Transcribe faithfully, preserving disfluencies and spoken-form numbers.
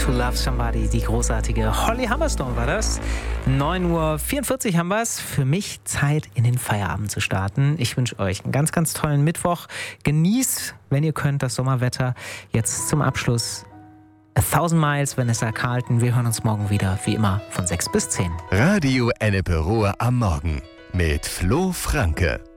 to Love Somebody, die großartige Holly Humberstone war das. neun Uhr vierundvierzig haben wir es. Für mich Zeit, in den Feierabend zu starten. Ich wünsche euch einen ganz, ganz tollen Mittwoch. Genießt, wenn ihr könnt, das Sommerwetter. Jetzt zum Abschluss A Thousand Miles, Vanessa Carlton. Wir hören uns morgen wieder, wie immer, von sechs bis zehn. Radio Ennepe Ruhr am Morgen mit Flo Franke.